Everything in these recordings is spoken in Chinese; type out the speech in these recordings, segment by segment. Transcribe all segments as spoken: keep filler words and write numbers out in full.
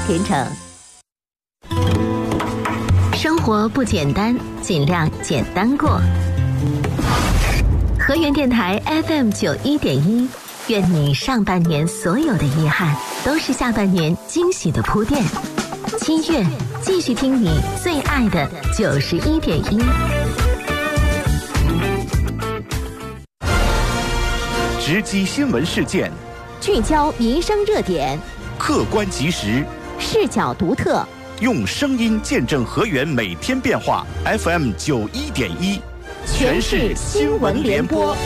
点整。生活不简单，尽量简单过。河源电台 F M 九一点一，愿你上半年所有的遗憾，都是下半年惊喜的铺垫。七月，继续听你最爱的九十一点一。 直击新闻事件， 聚焦民生热点， 客观及时， 视角独特， 用声音见证河源每天变化。F M 九一点一，全市新闻联播。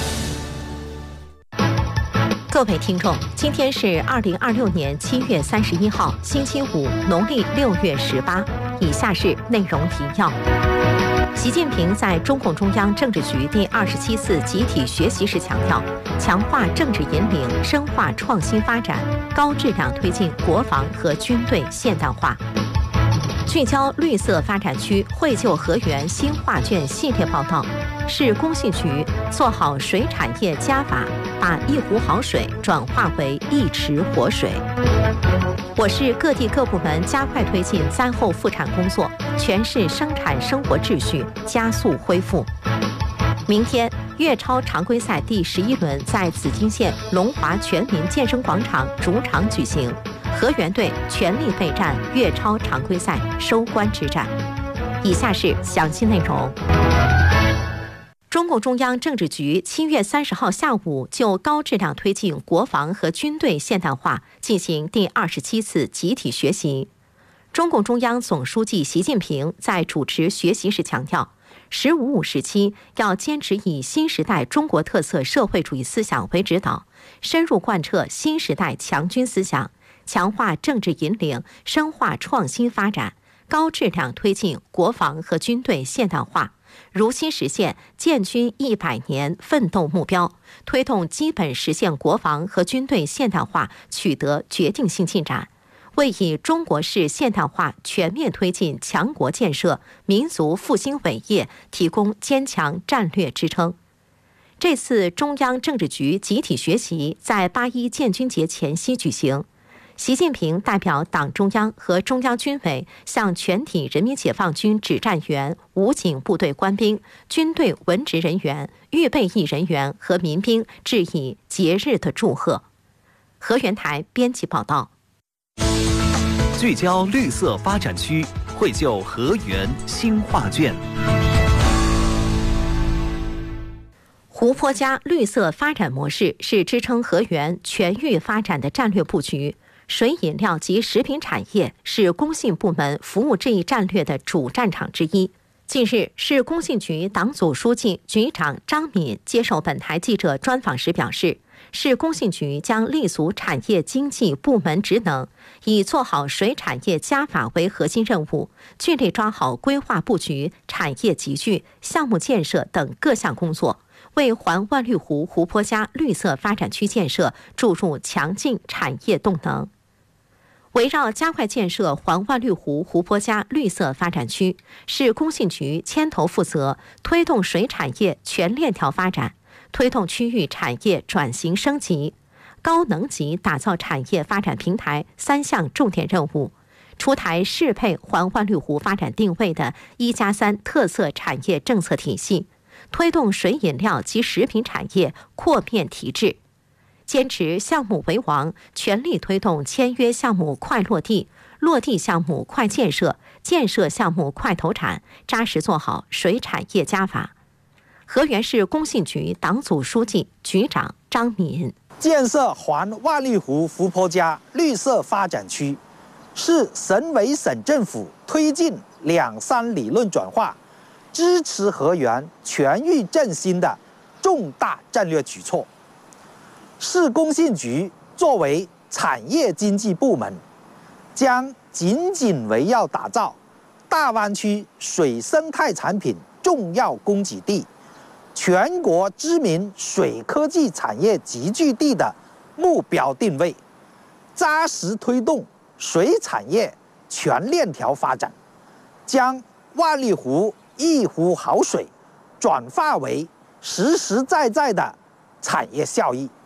各位听众，今天是二零二六年七月三十一号，星期五，农历六月十八。以下是内容提要。习近平在中共中央政治局第二十七次集体学习时强调，强化政治引领，深化创新发展，高质量推进国防和军队现代化。聚焦绿色发展区惠就河源新画卷系列报道，市工信局做好水产业加法，把一湖好水转化为一池活水。我市各地各部门加快推进灾后复产工作，全市生产生活秩序加速恢复。明天，粤超常规赛第十一轮在紫金县龙华全民健身广场主场举行，河源队全力备战粤超常规赛收官之战。以下是详细内容。中共中央政治局七月三十号下午就高质量推进国防和军队现代化进行第二十七次集体学习。中共中央总书记习近平在主持学习时强调，十五五时期要坚持以新时代中国特色社会主义思想为指导，深入贯彻新时代强军思想，强化政治引领，深化创新发展，高质量推进国防和军队现代化，如期实现建军一百年奋斗目标，推动基本实现国防和军队现代化取得决定性进展，为以中国式现代化全面推进强国建设、民族复兴伟业提供坚强战略支撑。这次中央政治局集体学习在八一建军节前夕举行。习近平代表党中央和中央军委向全体人民解放军指战员、武警部队官兵、军队文职人员、预备役人员和民兵致以节日的祝贺。河源台编辑报道。 聚焦绿色发展区，惠就河源新画卷。 湖泊加绿色发展模式是支撑河源全域发展的战略布局。水饮料及食品产业是工信部门服务这一战略的主战场之一。近日，市工信局党组书记、局长张敏接受本台记者专访时表示，市工信局将立足产业经济部门职能，以做好水产业加法为核心任务，聚力抓好规划布局、产业集聚、项目建设等各项工作，为环万绿湖湖泊加绿色发展区建设注入强劲产业动能。围绕加快建设环万绿湖湖泊加绿色发展区，市工信局牵头负责推动水产业全链条发展，推动区域产业转型升级，高能级打造产业发展平台三项重点任务，出台适配环万绿湖发展定位的一加三特色产业政策体系，推动水饮料及食品产业扩面提质。坚持项目为王，全力推动签约项目快落地，落地项目快建设，建设项目快投产，扎实做好水产业加法。河源市工信局党组书记、局长张敏： 建设环万绿湖湖泊加绿色发展区，是省委省政府推进两三理论转化、支持河源全域振兴的重大战略举措。市工信局作为产业经济部门，将紧紧围绕打造大湾区水生态产品重要供给地、全国知名水科技产业集聚地的目标定位，扎实推动水产业全链条发展，将万绿湖一湖好水转化为实实在在的产业效益。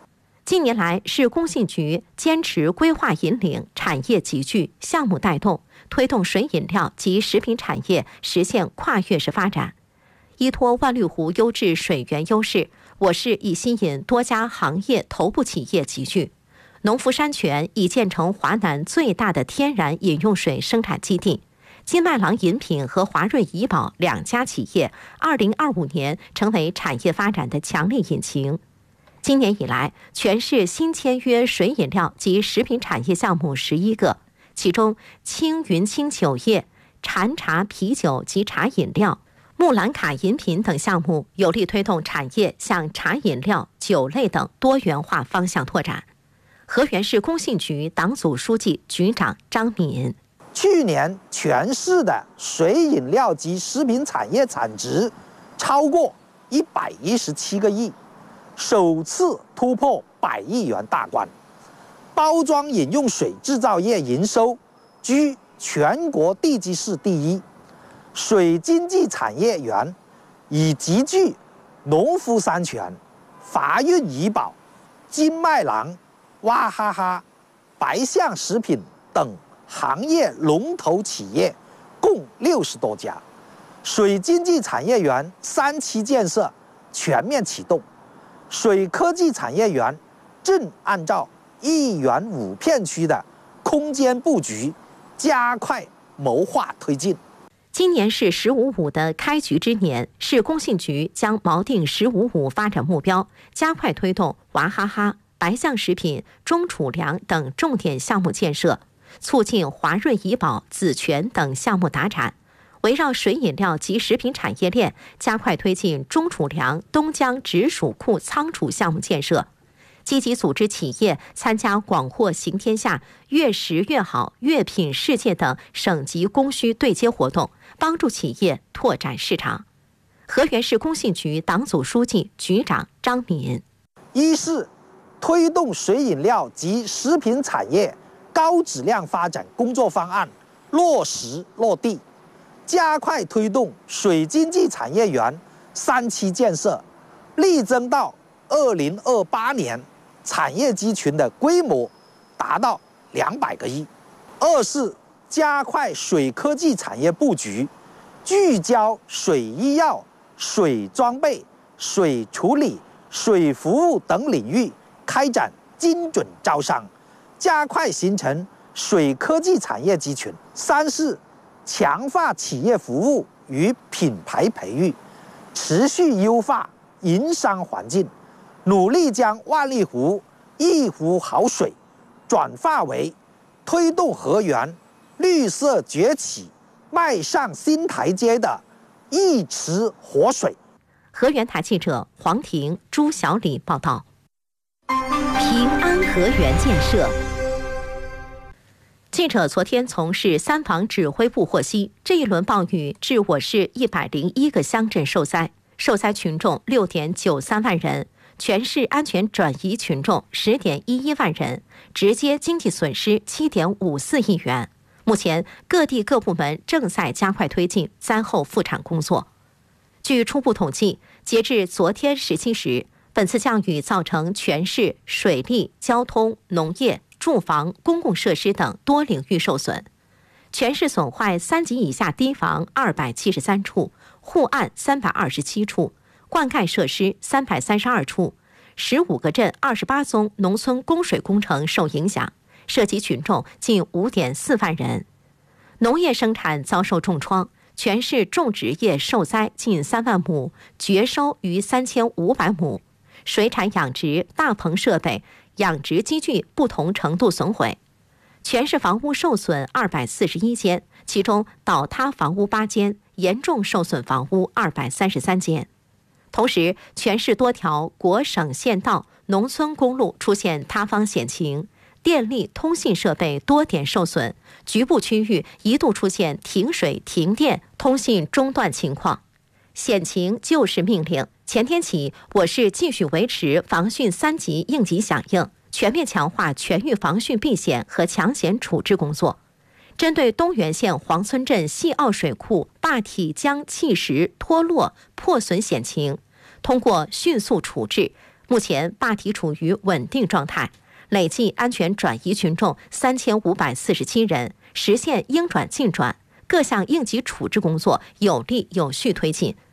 近年来，市工信局坚持规划引领、产业集聚、项目带动，推动水饮料及食品产业实现跨越式发展。依托万绿湖优质水源优势，我市已吸引多家行业头部企业集聚。农福山泉已建成华南最大的天然饮用水生产基地。金麦郎饮品和华润怡宝两家企业，二零二五年成为产业发展的强力引擎。今年以来，全市新签约水饮料及食品产业项目十一个，其中青云清酒业、禅茶啤酒及茶饮料、木兰卡饮品等项目，有力推动产业向茶饮料、酒类等多元化方向拓展。河源市工信局党组书记、局长张敏： 去年全市的水饮料及食品产业产值超过一百一十七个亿。首次突破百亿元大关，包装饮用水制造业营收居全国地级市第一，水经济产业园已集聚农夫山泉、华润怡宝、金麦郎、娃哈哈、白象食品等行业龙头企业，共六十多家。水经济产业园三期建设全面启动。水科技产业园正按照一园五片区的空间布局，加快谋划推进。 今年是“十五五”的开局之年，市工信局将锚定“十五五”发展目标，加快推动娃哈哈、白象食品、中储粮等重点项目建设，促进华润怡宝、紫泉等项目达产。围绕水饮料及食品产业链，加快推进中储粮东江直属库仓储项目建设，积极组织企业参加广货行天下、越食越好、越品世界等省级供需对接活动，帮助企业拓展市场。河源市工信局党组书记、局长张敏： 一是推动水饮料及食品产业高质量发展工作方案落实落地，加快推动水经济产业园三期建设，力争到二零二八年产业集群的规模达到两百个亿。二是加快水科技产业布局，聚焦水医药、水装备、水处理、水服务等领域开展精准招商，加快形成水科技产业集群。三是强化企业服务与品牌培育，持续优化营商环境，努力将万丽湖一湖好水转化为推动河源绿色崛起迈上新台阶的一池活水。 河源台记者黄婷、朱小李报道。平安河源建设。记者昨天从市三防指挥部获悉，这一轮暴雨致我市一百零一个乡镇受灾，受灾群众六点九三万人，全市安全转移群众十点一一万人，直接经济损失七点五四亿元。目前各地各部门正在加快推进灾后复产工作。据初步统计，截至昨天十七时，本次降雨造成全市水利、交通、农业、住房、公共设施等多领域受损，全市损坏三级以下堤防二百七十三处，护岸三百二十七处，灌溉设施三百三十二处，十五个镇二十八宗农村供水工程受影响，涉及群众近五点四万人。农业生产遭受重创，全市种植业受灾近三万亩，绝收逾三千五百亩，水产养殖、大棚设备、养殖机具不同程度损毁。全市房屋受损二百四十一间，其中倒塌房屋八间，严重受损房屋二百三十三间。同时，全市多条国省县道、农村公路出现塌方险情，电力、通信设备多点受损，局部区域一度出现停水、停电、通信中断情况。险情救市命令，前天起，我市继续维持防汛三级应急响应，全面强化全域防汛避险和抢险处置工作。针对东源县黄村镇西澳水库坝体浆砌石脱落破损险情，通过迅速处置， 目前坝体处于稳定状态，累计安全转移群众三千五百四十七人，实现应转尽转，各项应急处置工作有力有序推进，